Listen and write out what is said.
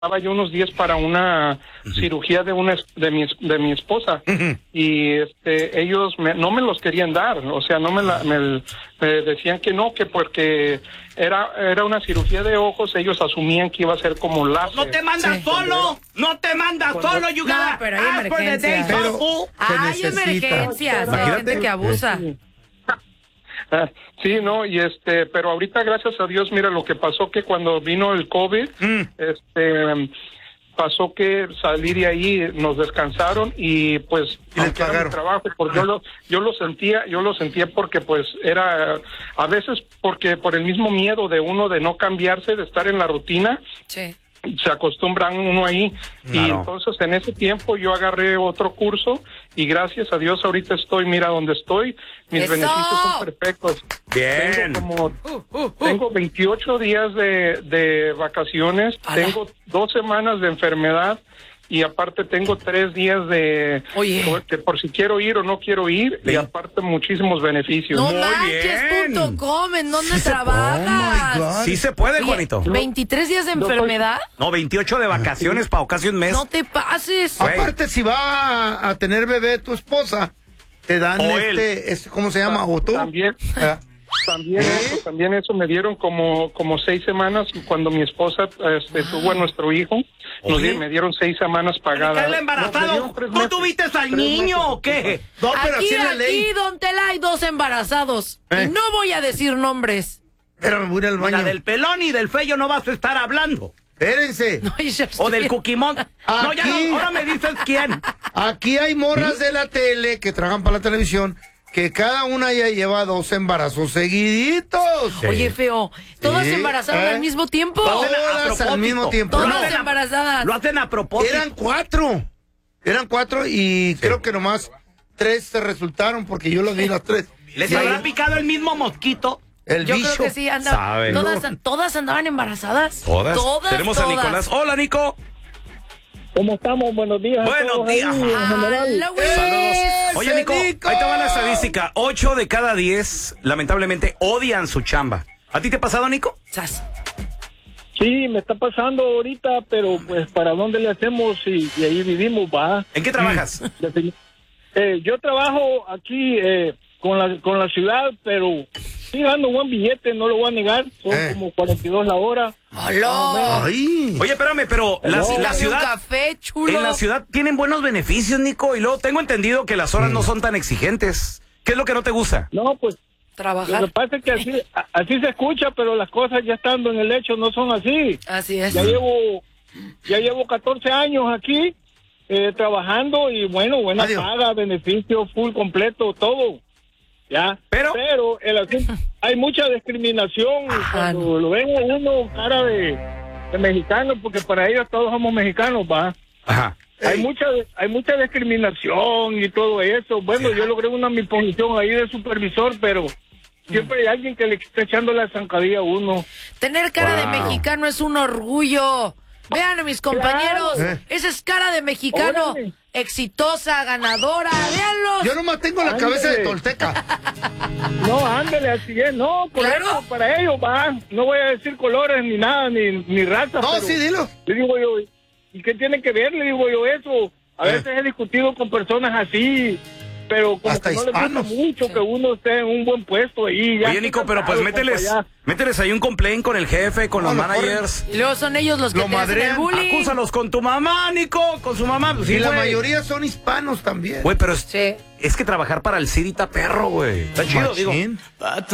Estaba yo unos días para una cirugía de mi esposa y ellos no me los querían dar, o sea, no me decían que no, que porque era una cirugía de ojos, ellos asumían que iba a ser como láser. No te mandas solo, no te mandas solo, you No, pero hay emergencias. Hay emergencias, hay gente que abusa. Sí, no, y pero ahorita gracias a Dios, mira lo que pasó, que cuando vino el COVID, pasó que salir de ahí nos descansaron y pues aunque era mi trabajo, porque yo lo sentía porque pues era a veces porque por el mismo miedo de uno de no cambiarse, de estar en la rutina. Sí. Se acostumbran uno ahí, claro. Y entonces en ese tiempo yo agarré otro curso y gracias a Dios ahorita mira donde estoy, mis beneficios son perfectos. Bien. Tengo 28 días de vacaciones, tengo 2 semanas de enfermedad y aparte tengo 3 días de que por si quiero ir o no quiero ir, y aparte muchísimos beneficios. No manches.com, ¿en dónde trabajas? Sí se puede, Juanito. 23 días de enfermedad. No, 28 de vacaciones para casi un mes. No te pases. Aparte, si va a tener bebé tu esposa, te dan ¿cómo se llama? ¿O tú? También. También eso me dieron como 6 semanas cuando mi esposa tuvo a nuestro hijo. Me dieron 6 semanas pagadas. ¿Estás embarazado? ¿No tuviste al niño o qué? No, pero aquí, don Tela, hay 2 embarazados. Y no voy a decir nombres. Pero me voy al baño. Del pelón y del feyo no vas a estar hablando. Espérense. No, o del cuquimón. No, ya no, ahora me dices quién. Aquí hay morras de la tele que trabajan para la televisión, que cada una ya lleva 2 embarazos seguididos. Sí. Oye, feo, ¿todas se embarazaron al mismo tiempo? Todas al mismo tiempo. Todas embarazadas. Lo hacen a propósito. Eran 4 y creo que nomás 3 se resultaron porque yo los vi las 3. ¿Les habrá picado el mismo mosquito? Yo creo que sí, ¿Todas andaban embarazadas? Todas. Tenemos a Nicolás. Hola, Nico. ¿Cómo estamos? Buenos días. Buenos días. Saludos. Oye, Nico, ahí te va la estadística. 8 de cada 10, lamentablemente, odian su chamba. ¿A ti te ha pasado, Nico? Sí, me está pasando ahorita, pero pues ¿para dónde le hacemos? Y ahí vivimos, va. ¿En qué trabajas? Yo trabajo aquí con la ciudad, pero sí dando buen billete, no lo voy a negar. Son como 42 la hora. Ay. Oye, espérame, pero la ciudad, café, chulo. En la ciudad tienen buenos beneficios, Nico, y luego tengo entendido que las horas no son tan exigentes. ¿Qué es lo que no te gusta? No, pues trabajar. Lo que pasa es que así se escucha, pero las cosas ya estando en el hecho no son así. Así es. Ya llevo 14 años aquí trabajando y bueno, buena paga, beneficio full completo, todo. Ya, pero el asunto, hay mucha discriminación cuando lo ven a uno cara de mexicano, porque para ellos todos somos mexicanos, va. Ajá. Hay mucha discriminación y todo eso. Bueno, yo logré mi posición ahí de supervisor, pero siempre hay alguien que le está echando la zancadilla a uno. Tener cara de mexicano es un orgullo. Vean a mis compañeros, esa es cara de mexicano. Órale. Exitosa, ganadora, véanlos. Yo nomás tengo la cabeza de tolteca. No, ándale, así es, no, por eso, para ellos va. No voy a decir colores ni nada, ni raza. No, sí, dilo. Le digo yo, ¿y qué tiene que ver? Le digo yo eso. A veces he discutido con personas así, pero como hasta que no les gusta mucho que uno esté en un buen puesto ahí. Oye, Nico, pero pues mételes ahí un complaint con el jefe, con los managers. Y luego son ellos los que te hacen el bullying. Acúsalos con tu mamá, Nico, con su mamá. Sí, la mayoría son hispanos también. Güey, pero es que trabajar para el City está perro, güey. Está chido, digo.